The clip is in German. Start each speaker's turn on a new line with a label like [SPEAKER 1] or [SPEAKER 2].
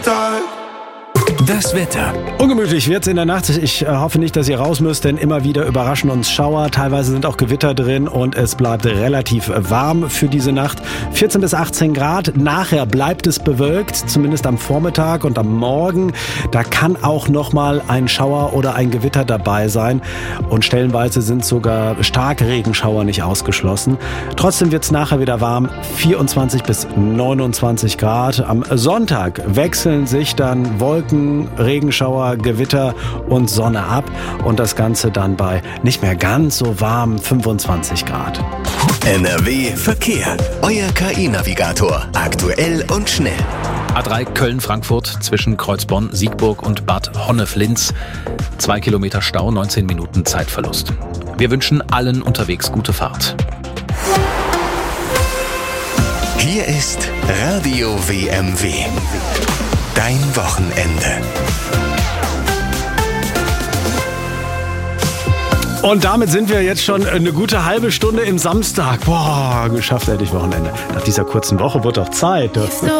[SPEAKER 1] Das Wetter.
[SPEAKER 2] Ungemütlich wird's in der Nacht. Ich hoffe nicht, dass ihr raus müsst, denn immer wieder überraschen uns Schauer. Teilweise sind auch Gewitter drin und es bleibt relativ warm für diese Nacht. 14 bis 18 Grad. Nachher bleibt es bewölkt, zumindest am Vormittag und am Morgen. Da kann auch nochmal ein Schauer oder ein Gewitter dabei sein. Und stellenweise sind sogar starke Regenschauer nicht ausgeschlossen. Trotzdem wird's nachher wieder warm. 24 bis 29 Grad. Am Sonntag wechseln sich dann Wolken, Regenschauer, Gewitter und Sonne ab und das Ganze dann bei nicht mehr ganz so warm 25 Grad.
[SPEAKER 1] NRW Verkehr. Euer KI-Navigator. Aktuell und schnell.
[SPEAKER 3] A3 Köln-Frankfurt zwischen Kreuzbonn, Siegburg und Bad Honneflins. 2 Kilometer Stau, 19 Minuten Zeitverlust. Wir wünschen allen unterwegs gute Fahrt.
[SPEAKER 1] Hier ist Radio WMW. Dein Wochenende.
[SPEAKER 2] Und damit sind wir jetzt schon eine gute halbe Stunde im Samstag. Boah, geschafft endlich Wochenende. Nach dieser kurzen Woche wird doch Zeit.